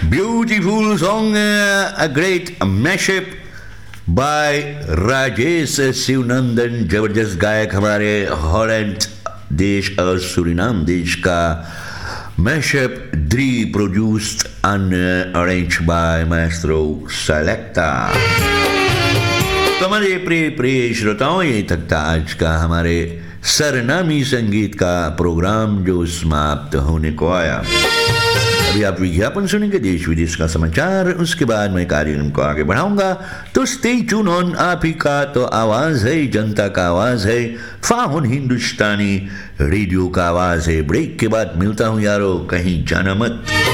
Beautiful song, a great mashup by Rajesh Shivnandan, जबरदस्त गायक हमारे हॉलैंड देश और सूरीनाम देश का mashup produced and arranged by Maestro Selecta. तो हमारे प्रिय श्रोताओं, यही तक था आज का हमारे सरनामी संगीत का प्रोग्राम जो समाप्त होने को आया। अभी आप विज्ञापन सुनेंगे, देश विदेश का समाचार, उसके बाद मैं कार्यक्रम को आगे बढ़ाऊंगा। तो स्टे ट्यून ऑन, आप ही का तो आवाज है, जनता का आवाज है, फाहुन हिंदुस्तानी रेडियो का आवाज है। ब्रेक के बाद मिलता हूं यारो, कहीं जाना मत।